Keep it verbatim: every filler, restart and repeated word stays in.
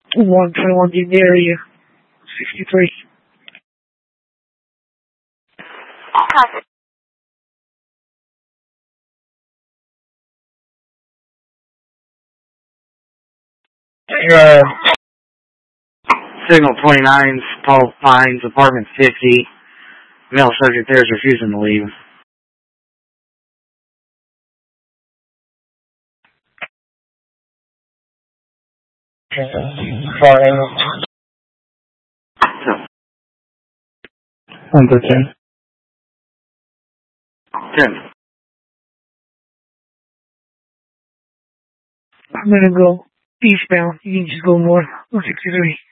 one twenty-one in the area, sixty-three. Copy. Uh, Signal twenty-nine, Paul Pines, apartment fifty. Male subject there is refusing to leave. Sorry. One to ten. Ten. I'm gonna go eastbound. You can just go north, one sixty-three.